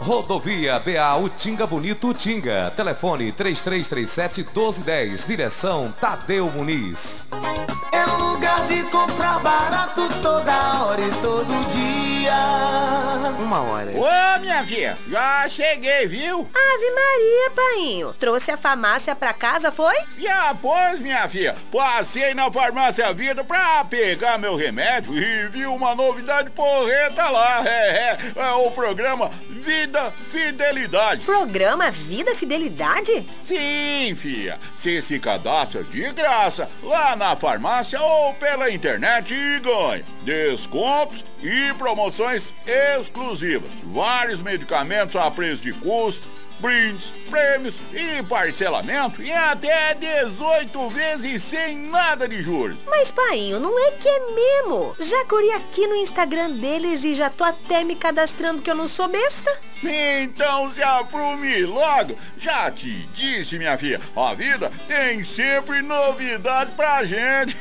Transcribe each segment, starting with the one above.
Rodovia BA Utinga Bonito Utinga. Telefone 3337-1210. Direção Tadeu Muniz. É lugar de comprar barato toda hora e todo dia. 1 hora. Ô, minha filha, já cheguei, viu? Ave Maria, painho. Trouxe a farmácia pra casa, foi? Já, pois, minha filha. Passei na Farmácia Vida pra pegar meu remédio e vi uma novidade porreta lá. É o programa Vida Fidelidade. Programa Vida Fidelidade? Sim, filha. Você se cadastra de graça lá na farmácia ou pela internet e ganha descontos e promoções exclusivas. Vários medicamentos a preço de custo, brindes, prêmios e parcelamento em até 18 vezes sem nada de juros. Mas, painho, não é que é mesmo? Já corri aqui no Instagram deles e já tô até me cadastrando que eu não sou besta. Então se aprume logo. Já te disse, minha filha, a vida tem sempre novidade pra gente.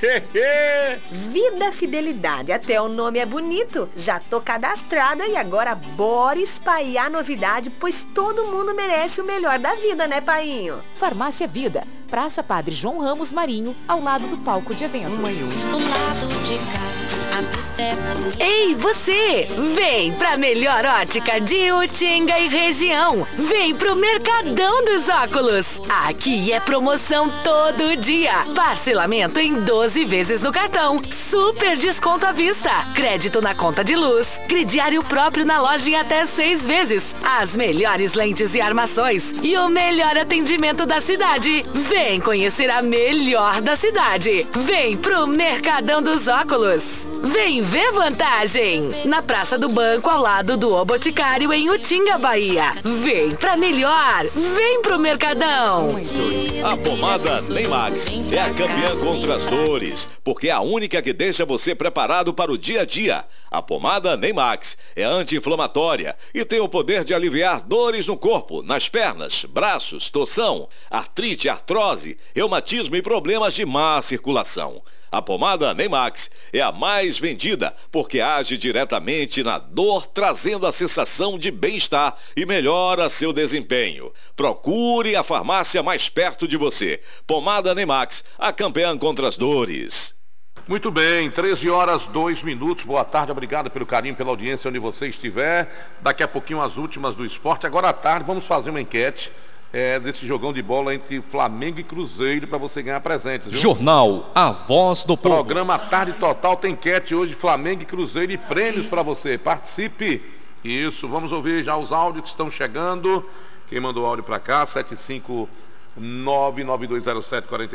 Vida Fidelidade, até o nome é bonito. Já tô cadastrada e agora bora espalhar novidade, pois todo mundo merece o melhor da vida, né, painho? Farmácia Vida, Praça Padre João Ramos Marinho, ao lado do palco de eventos. Do lado de cá, a vista é bonita. Ei, você! Vem pra melhor ótica de Utinga e região. Vem pro Mercadão dos Óculos. Aqui é promoção todo dia. Parcelamento em 12 vezes no cartão. Super desconto à vista. Crédito na conta de luz. Crediário próprio na loja em até 6 vezes. As melhores lentes e armações. E o melhor atendimento da cidade. Vem conhecer a melhor da cidade. Vem pro Mercadão dos Óculos. Vem ver vantagem. Na Praça do Banco, ao lado do O Boticário, em Utinga, Bahia. Vem pra melhor. Vem pro Mercadão. A pomada Neymax é a campeã contra as dores, porque é a única que deixa você preparado para o dia a dia. A pomada Neymax é anti-inflamatória e tem o poder de aliviar dores no corpo, nas pernas, braços, torção, artrite, artrose, reumatismo e problemas de má circulação. A pomada Neymax é a mais vendida porque age diretamente na dor, trazendo a sensação de bem-estar e melhora seu desempenho. Procure a farmácia mais perto de você. Pomada Neymax, a campeã contra as dores. Muito bem, 13h02. Boa tarde, obrigado pelo carinho, pela audiência onde você estiver. Daqui a pouquinho as últimas do esporte. Agora à tarde vamos fazer uma enquete desse jogão de bola entre Flamengo e Cruzeiro para você ganhar presentes, viu? Jornal A Voz do Povo. Programa Tarde Total tem enquete hoje, Flamengo e Cruzeiro, e prêmios para você. Participe. Isso, vamos ouvir já os áudios que estão chegando. Quem mandou áudio para cá, 759920740